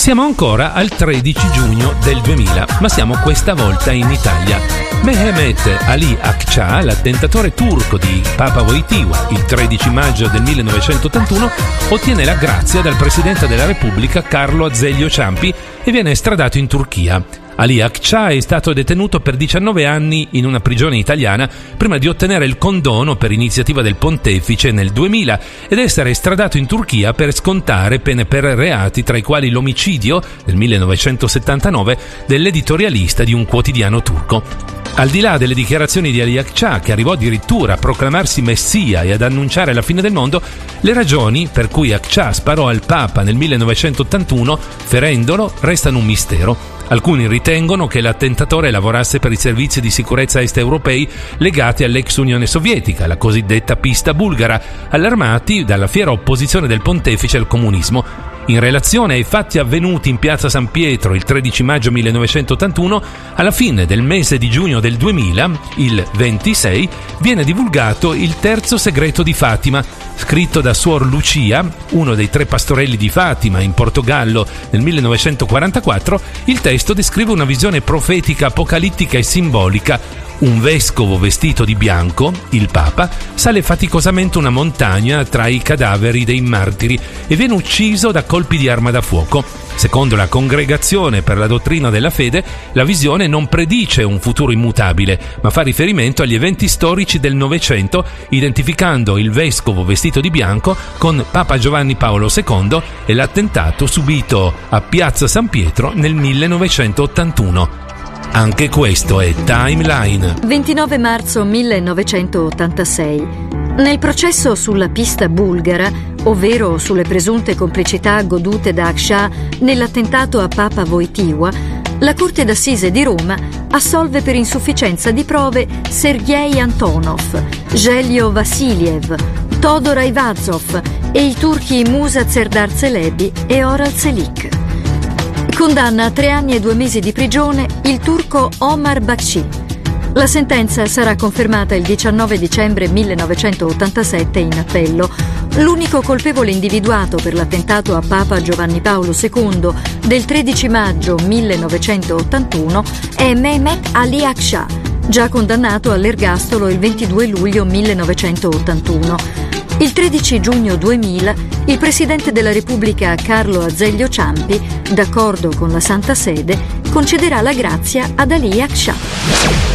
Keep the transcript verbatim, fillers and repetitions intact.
Siamo ancora al tredici giugno del duemila, ma siamo questa volta in Italia. Mehmet Ali Akça, l'attentatore turco di Papa Wojtyła, il tredici maggio del millenovecentottantuno, ottiene la grazia dal Presidente della Repubblica Carlo Azeglio Ciampi e viene estradato in Turchia. Ali Akça è stato detenuto per diciannove anni in una prigione italiana prima di ottenere il condono per iniziativa del pontefice nel duemila ed essere estradato in Turchia per scontare pene per reati tra i quali l'omicidio, nel millenovecentosettantanove, dell'editorialista di un quotidiano turco. Al di là delle dichiarazioni di Ali Akça, che arrivò addirittura a proclamarsi messia e ad annunciare la fine del mondo, le ragioni per cui Akça sparò al Papa nel millenovecentottantuno, ferendolo, restano un mistero. Alcuni ritengono che l'attentatore lavorasse per i servizi di sicurezza est europei legati all'ex Unione Sovietica, la cosiddetta pista bulgara, allarmati dalla fiera opposizione del pontefice al comunismo. In relazione ai fatti avvenuti in piazza San Pietro il tredici maggio millenovecentottantuno, alla fine del mese di giugno del duemila, il ventisei, viene divulgato il terzo segreto di Fatima, scritto da Suor Lucia, uno dei tre pastorelli di Fatima in Portogallo nel millenovecentoquarantaquattro. Il testo descrive una visione profetica, apocalittica e simbolica. Un vescovo vestito di bianco, il Papa, sale faticosamente una montagna tra i cadaveri dei martiri e viene ucciso da colpi di arma da fuoco. Secondo la Congregazione per la dottrina della fede, la visione non predice un futuro immutabile, ma fa riferimento agli eventi storici del Novecento, identificando il vescovo vestito di bianco con Papa Giovanni Paolo secondo e l'attentato subito a piazza San Pietro nel millenovecentottantuno. Anche questo è Timeline. ventinove marzo millenovecentottantasei. Nel processo sulla pista bulgara, ovvero sulle presunte complicità godute da Akça nell'attentato a Papa Wojtyła, la Corte d'Assise di Roma assolve per insufficienza di prove Sergej Antonov, Gelio Vassiliev, Todor Ayvazov e i turchi Musa Serdar Celebi e Oral Çelik. Condanna a tre anni e due mesi di prigione il turco Omar Bakci. La sentenza sarà confermata il diciannove dicembre millenovecentottantasette in appello. L'unico colpevole individuato per l'attentato a Papa Giovanni Paolo secondo del tredici maggio millenovecentottantuno è Mehmet Ali Akça, già condannato all'ergastolo il ventidue luglio millenovecentottantuno. Il tredici giugno duemila il Presidente della Repubblica Carlo Azeglio Ciampi, d'accordo con la Santa Sede, concederà la grazia ad Ali Akça.